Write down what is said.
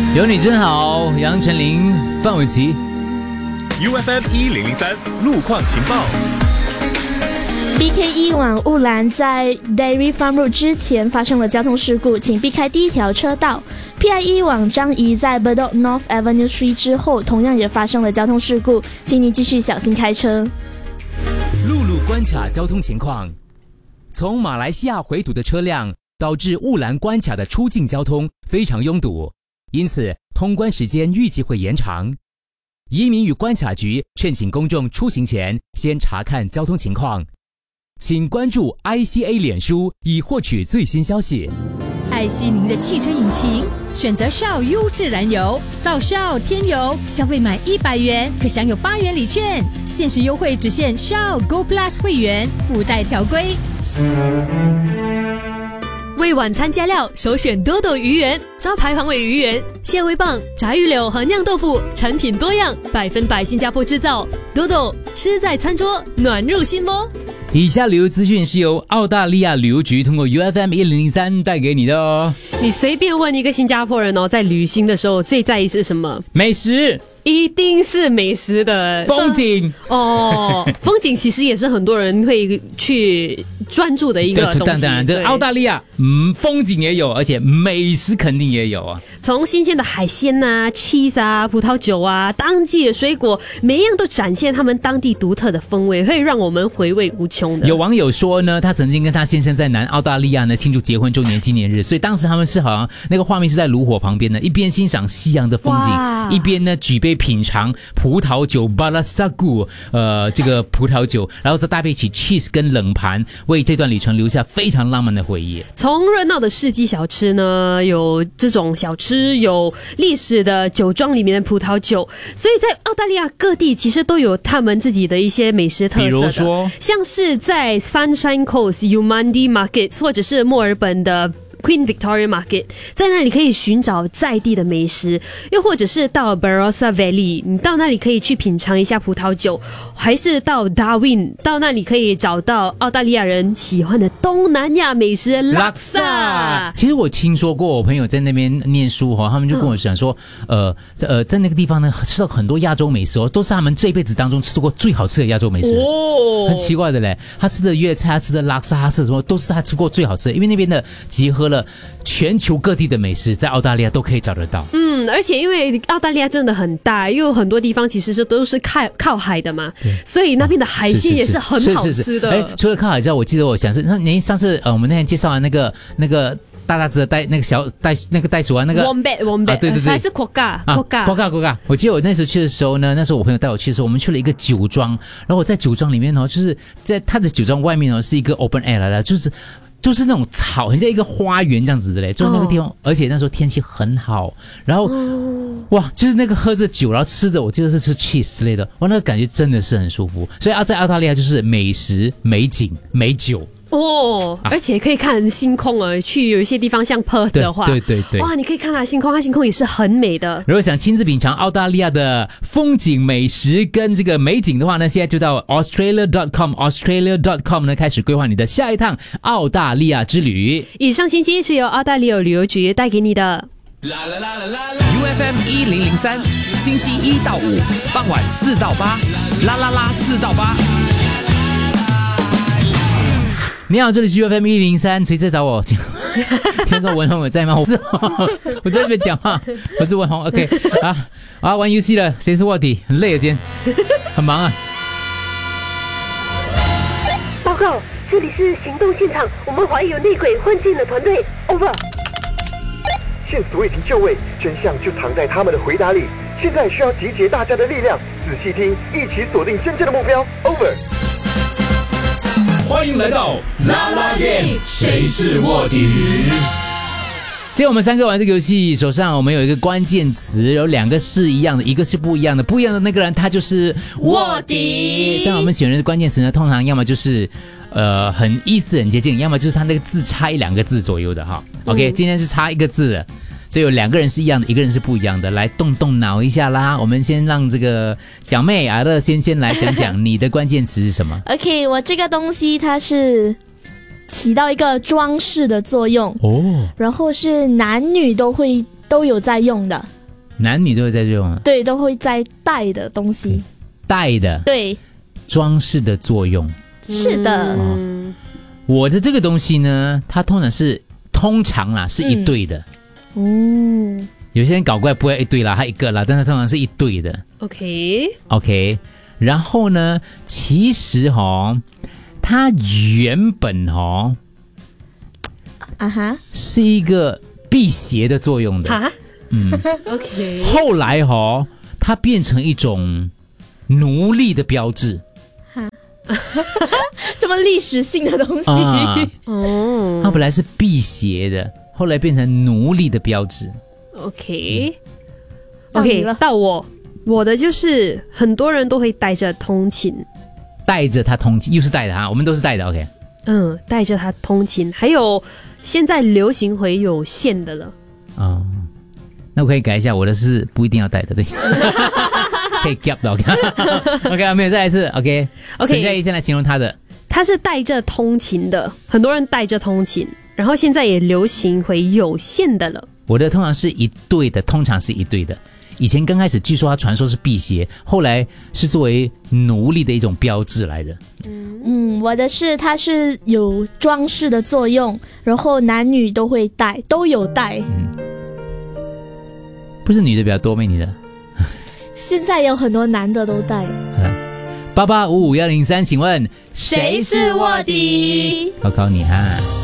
有你真好，杨丞琳、范玮琪。 UFM 1003路况情报。 BK1往雾兰在 Dairy Farm Road 之前发生了交通事故，请避开第一条车道。PI1往张仪在 Bedok North Avenue 3之后，同样也发生了交通事故，请你继续小心开车。 陆路关卡交通情况：从马来西亚回堵的车辆导致雾兰关卡的出境交通非常拥堵，因此通关时间预计会延长。移民与关卡局劝请公众出行前先查看交通情况，请关注 ICA 脸书以获取最新消息。 爱惜您的汽车引擎，选择 Shell 优质燃油，到 Shell 添油，消费满100元可享有8元礼券，限时优惠只限 Shell Go Plus 会员，附带条规。 为晚餐加料，首选多多鱼圆，招牌黄尾鱼圆、蟹味棒、炸鱼柳和酿豆腐，产品多样，100%新加坡制造。多多吃在餐桌，暖入心窝。 以下旅游资讯是由澳大利亚旅游局通过 UFM 1003带给你的哦。 你随便问一个新加坡人哦，在旅行的时候最在意是什么？ 美食。 一定是美食的。 风景哦，风景其实也是很多人会去专注的一个东西。 当然，这澳大利亚，风景也有，而且美食肯定也有啊。 从新鲜的海鲜啊、cheese 啊、葡萄酒啊、当季的水果，每一样都展现他们当地独特的风味，会让我们回味无穷的。 有网友说呢，他曾经跟他先生在南澳大利亚呢庆祝结婚周年纪念日，所以当时他们是好像那个画面是在炉火旁边的，一边欣赏夕阳的风景，一边呢举杯品尝葡萄酒 Balasagu 这个葡萄酒，然后再搭配起 cheese 跟冷盘，为这段旅程留下非常浪漫的回忆。 从热闹的市集小吃呢，有这种小吃，有历史的酒庄里面的葡萄酒，所以在澳大利亚各地其实都有他们自己的一些美食特色的，比如说像是在 Sunshine Coast Umandi Market 或者是墨尔本的Queen Victoria Market， 在那里可以寻找在地的美食，又或者是到 Barossa Valley， 你到那里可以去品尝一下葡萄酒，还是到 Darwin， 到那里可以找到澳大利亚人喜欢的东南亚美食拉萨。 其实我听说过，我朋友在那边念书他们就跟我讲说，在那个地方呢吃到很多亚洲美食都是他们这一辈子当中吃过最好吃的亚洲美食。很奇怪的嘞，他吃的粤菜，他吃的拉萨，他吃的什么都是他吃过最好吃的，因为那边的结合了全球各地的美食，在澳大利亚都可以找得到。 而且因为澳大利亚真的很大，又有很多地方其实都是靠海的嘛，所以那边的海鲜也是很好吃的。 除了靠海之外，我记得我想是上次我们那天介绍的那个大只的那个袋鼠啊，那个 Wombat， 对， 还是 Quokka。 我记得我那时候去的时候呢，那时候我朋友带我去的时候，我们去了一个酒庄，然后我在酒庄里面就是在他的酒庄外面是一个 open air 来的，就是那种草，很像一个花园这样子的嘞，就是那个地方，而且那时候天气很好，然后哇，就是那个喝着酒，然后吃着，我记得是吃 cheese 之类的，哇，那个感觉真的是很舒服。所以在澳大利亚就是美食、美景、美酒。 而且可以看星空去有一些地方像 Perth 的话， 对， 哇，你可以看它星空，它星空也是很美的。 如果想亲自品尝澳大利亚的风景、美食跟这个美景的话呢，现在就到 Australia.com 呢开始规划你的下一趟澳大利亚之旅。以上信息是由澳大利亚旅游局带给你的。 UFM 1003，星期1到5傍晚4到8，啦啦啦4到8。 你好，这里是 UFM 1003，谁在找我？听说文宏有在吗？我在这边讲话，我是文宏。OK 玩游戏了，谁是卧底？很累啊，今天很忙啊。 报告，这里是行动现场，我们怀疑有内鬼混进了团队。Over。 线索已经就位，真相就藏在他们的回答里。现在需要集结大家的力量，仔细听，一起锁定真正的目标。Over。 欢迎来到啦啦 game， 谁是卧底？ 今天我们3个玩这个游戏，手上我们有一个关键词，有2个是一样的，一个是不一样的。不一样的那个人他就是卧底。 但我们选的关键词呢，通常要么就是很意思很接近，要么就是他那个字差1-2个字左右的哈。OK， 今天是差1个字的。所以有2个人是一样的，1个人是不一样的，来动脑一下啦。我们先让这个小妹阿乐先来讲讲你的关键词是什么。 OK， 我这个东西它是起到一个装饰的作用然后是男女都有在用的。 男女都会在这种对，都会在戴的东西， 戴的， 对， 装饰的作用。 是的。 我的这个东西呢，它通常啦是一对的。有些人搞怪不会一对啦，它一个啦，但是通常是一对的。OK， 然后呢，其实它原本是一个辟邪的作用的。 OK， 后来它变成一种奴隶的标志。 这么历史性的东西。 它本来是辟邪的，后来变成奴隶的标志。 OK， 到我的就是很多人都会带着通勤， 带着它通勤，又是带的我们都是带的。OK， 带着它通勤，还有现在流行回有线的了。 那我可以改一下，我的是不一定要带的，对。可以 gap 的 OK， 没有，再来一次 OK， 沈佳宜先来形容它的。 它是带着通勤的，很多人带着通勤，然后现在也流行回有线的了。 我的通常是一对的，通常是一对的。以前刚开始据说它传说是辟邪，后来是作为奴隶的一种标志来的。 我的是它是有装饰的作用，然后男女都会戴，都有戴。 不是女的比较多吗？你的？ 现在有很多男的都戴。 8855103103，请问谁是卧底？ 考考你哈。